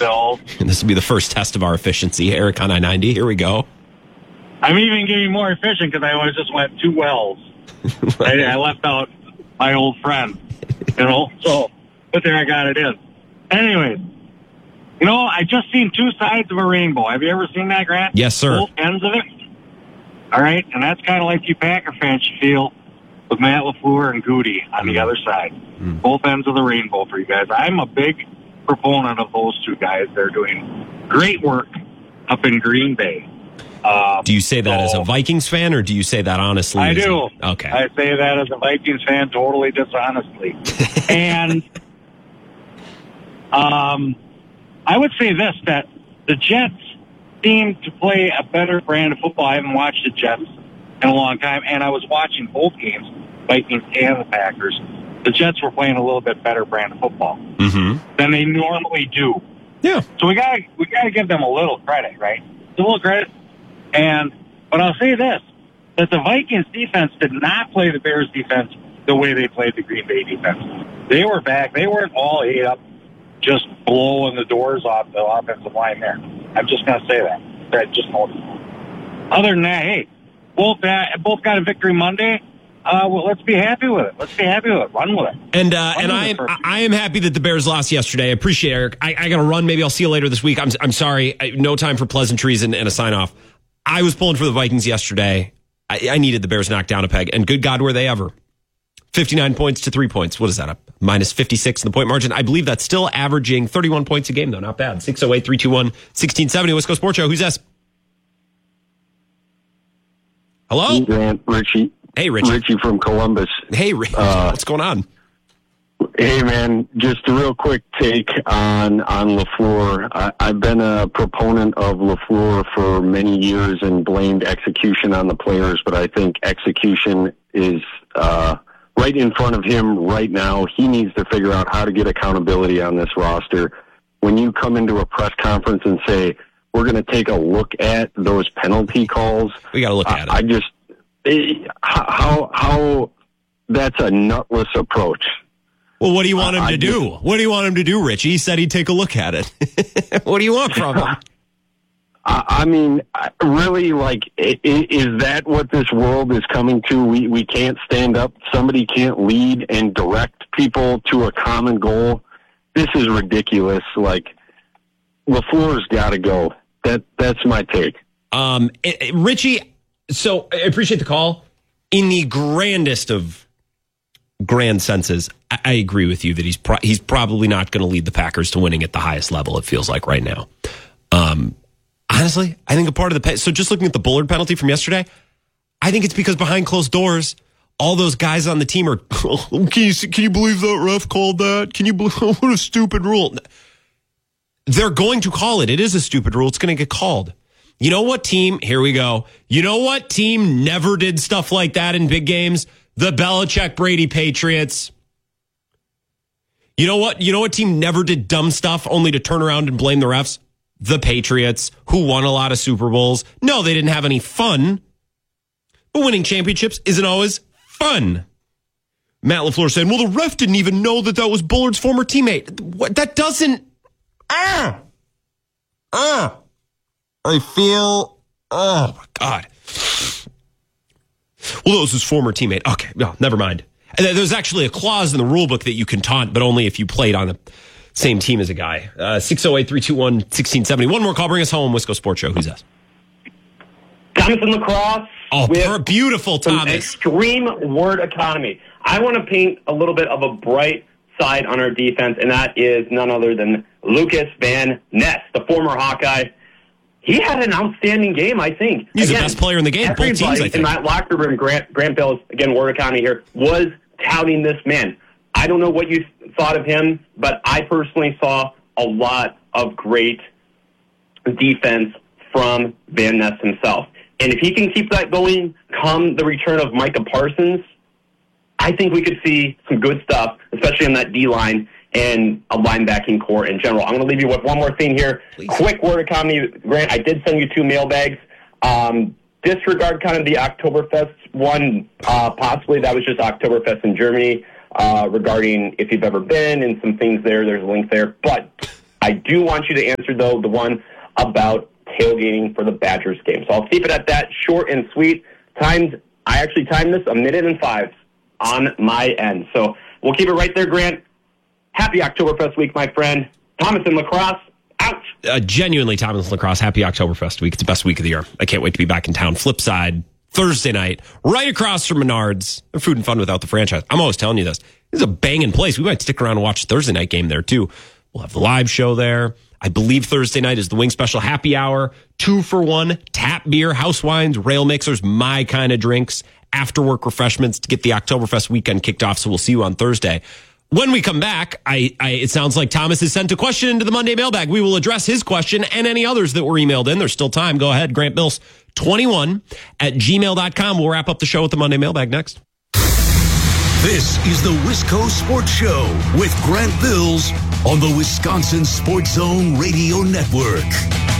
So this will be the first test of our efficiency. Eric on I-90. Here we go. I'm even getting more efficient because I just went 2 wells. I left out my old friend, so, but there I got it in. Anyways, I just seen 2 sides of a rainbow. Have you ever seen that, Grant? Yes, sir. Both ends of it. All right, and that's kind of like you Packer fans should feel with Matt LaFleur and Goody on the other side. Both ends of the rainbow for you guys. I'm a big proponent of those 2 guys. They're doing great work up in Green Bay. Do you say that as a Vikings fan, or do you say that honestly? I do. Okay. I say that as a Vikings fan, totally dishonestly. And I would say this, that the Jets seem to play a better brand of football. I haven't watched the Jets in a long time, and I was watching both games, Vikings and the Packers. The Jets were playing a little bit better brand of football than they normally do. Yeah. So we gotta give them a little credit, right? A little credit. But I'll say this, that the Vikings defense did not play the Bears defense the way they played the Green Bay defense. They were back. They weren't all ate up, just blowing the doors off the offensive line there. I'm just going to say that. I just noticed. Other than that, hey, both got a victory Monday. Let's be happy with it. Run with it. And I am happy that the Bears lost yesterday. I appreciate it, Eric. I got to run. Maybe I'll see you later this week. I'm sorry. No time for pleasantries and a sign off. I was pulling for the Vikings yesterday. I needed the Bears knocked down a peg, and good God, were they ever. 59 points to 3 points. What is that? Minus 56 in the point margin. I believe that's still averaging 31 points a game, though. Not bad. 608-321-1670. Wisco Sports Show. Who's this? Hello? Hey, Grant, Richie. Hey, Richie. Richie from Columbus. Hey, what's going on? Hey, man, just a real quick take on LaFleur. I've been a proponent of LaFleur for many years and blamed execution on the players, but I think execution is right in front of him right now. He needs to figure out how to get accountability on this roster. When you come into a press conference and say, we're going to take a look at those penalty calls. We got to look at it. How that's a nutless approach. Well, what do you want him to do? What do you want him to do, Richie? He said he'd take a look at it. What do you want from him? I mean, really, is that what this world is coming to? We can't stand up. Somebody can't lead and direct people to a common goal. This is ridiculous. LaFleur's got to go. That's my take. Richie, so I appreciate the call. In the grandest of grand senses, I agree with you that he's probably not going to lead the Packers to winning at the highest level, it feels like right now. Honestly, I think a part of so just looking at the Bullard penalty from yesterday, I think it's because behind closed doors, all those guys on the team are, can you believe that ref called that? Can you believe, what a stupid rule. They're going to call it. It is a stupid rule. It's going to get called. You know what team? Here we go. You know what team never did stuff like that in big games? The Belichick-Brady Patriots. You know what? You know what team never did dumb stuff only to turn around and blame the refs? The Patriots, who won a lot of Super Bowls. No, they didn't have any fun. But winning championships isn't always fun. Matt LaFleur saying, well, the ref didn't even know that was Bullard's former teammate. What? That doesn't... I feel... Oh, my God. Well, that was his former teammate. Okay, no, never mind. And there's actually a clause in the rule book that you can taunt, but only if you played on the same team as a guy. 608-321-1670. One more call. Bring us home. Wisco Sports Show. Who's that? Thomas in Lacrosse. Oh, beautiful, Thomas. Extreme word economy. I want to paint a little bit of a bright side on our defense, and that is none other than Lucas Van Ness, the former Hawkeye. He had an outstanding game, I think. He's the best player in the game. Both teams, I think. In that locker room, Grant Bills, again, word economy here, was touting this man. I don't know what you thought of him, but I personally saw a lot of great defense from Van Ness himself. And if he can keep that going come the return of Micah Parsons, I think we could see some good stuff, especially on that D-line and a linebacking core in general. I'm going to leave you with one more thing here. Please. Quick word economy, Grant. I did send you 2 mailbags. Disregard kind of the Oktoberfest one. Possibly that was just Oktoberfest in Germany regarding if you've ever been and some things there. There's a link there. But I do want you to answer, though, the one about tailgating for the Badgers game. So I'll keep it at that, short and sweet. I actually timed this 1 minute and 5 on my end. So we'll keep it right there, Grant. Happy Oktoberfest week, my friend. Thomas and Lacrosse, out. Genuinely, Thomas Lacrosse, happy Oktoberfest week. It's the best week of the year. I can't wait to be back in town. Flip side, Thursday night, right across from Menards. Food and fun without the franchise. I'm always telling you this. This is a banging place. We might stick around and watch the Thursday night game there, too. We'll have the live show there. I believe Thursday night is the Wing Special happy hour. 2-for-1, tap beer, house wines, rail mixers, my kind of drinks, after work refreshments to get the Oktoberfest weekend kicked off. So we'll see you on Thursday. When we come back, it sounds like Thomas has sent a question into the Monday mailbag. We will address his question and any others that were emailed in. There's still time. Go ahead. Grant Bills 21 at gmail.com. We'll wrap up the show with the Monday mailbag next. This is the Wisco Sports Show with Grant Bills on the Wisconsin Sports Zone Radio Network.